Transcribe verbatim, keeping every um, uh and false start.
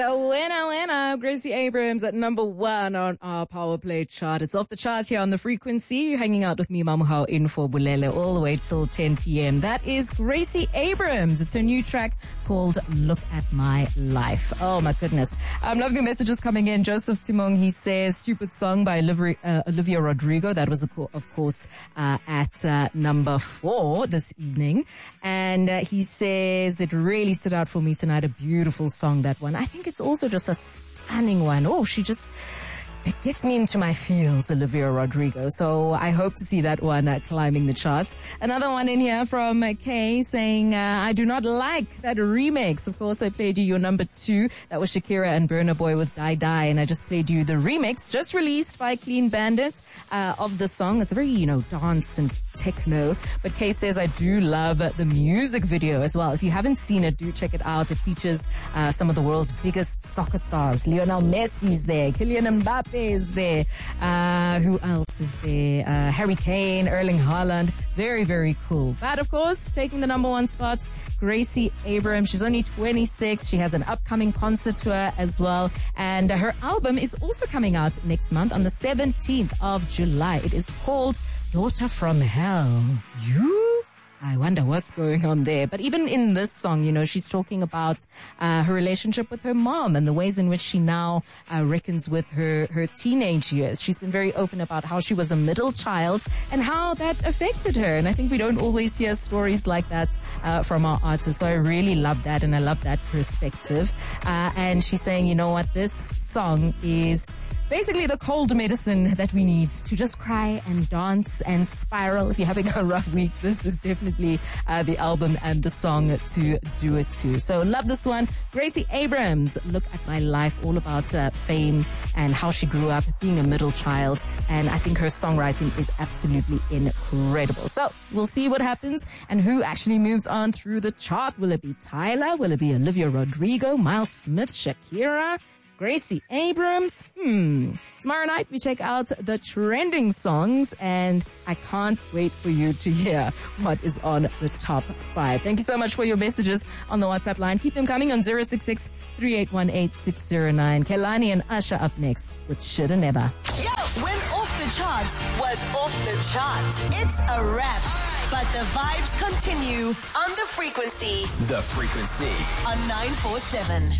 Winner, winner, Gracie Abrams at number one on our Power Play chart. It's off the chart here on The Frequency. You're hanging out with me, Mamuhao, in for Bulele, all the way till ten p.m. That is Gracie Abrams. It's her new track called Look at My Life. Oh, my goodness. I'm loving the messages coming in. Joseph Timong, he says, stupid song by Olivia, uh, Olivia Rodrigo. That was, of course, uh, at uh, number four this evening. And uh, he says, it really stood out for me tonight. A beautiful song, that one. I think it's also just a stunning one. Oh, she just, it gets me into my feels, Olivia Rodrigo. So I hope to see that one uh, climbing the charts. Another one in here from uh, Kay saying, uh, I do not like that remix. Of course, I played you your number two. That was Shakira and Burna Boy with Die Die. And I just played you the remix just released by Clean Bandit uh, of the song. It's very, you know, dance and techno. But Kay says, I do love the music video as well. If you haven't seen it, do check it out. It features uh, some of the world's biggest soccer stars. Lionel Messi's there. Kylian Mbappe is there. Uh, who else is there? Uh, Harry Kane, Erling Haaland. Very, very cool. But of course, taking the number one spot, Gracie Abrams. She's only twenty-six. She has an upcoming concert tour as well. And her album is also coming out next month on the seventeenth of July. It is called Daughter from Hell. You? I wonder what's going on there. But even in this song, you know, she's talking about uh, her relationship with her mom and the ways in which she now uh, reckons with her, her teenage years. She's been very open about how she was a middle child and how that affected her. And I think we don't always hear stories like that uh, from our artists. So I really love that, and I love that perspective. Uh, and she's saying, you know what, this song is basically the cold medicine that we need to just cry and dance and spiral. If you're having a rough week, this is definitely uh, the album and the song to do it to. So love this one. Gracie Abrams, Look at My Life, all about uh, fame and how she grew up being a middle child. And I think her songwriting is absolutely incredible. So we'll see what happens and who actually moves on through the chart. Will it be Tyler? Will it be Olivia Rodrigo, Miles Smith, Shakira, Gracie Abrams? Hmm. Tomorrow night we check out the trending songs, and I can't wait for you to hear what is on the top five. Thank you so much for your messages on the WhatsApp line. Keep them coming on zero six six, three eight one, eight six zero nine. Kelani and Asha up next with Shoulda Never. Yo, when Off the Charts was off the chart, it's a wrap. But the vibes continue on The Frequency. The Frequency. On nine four seven.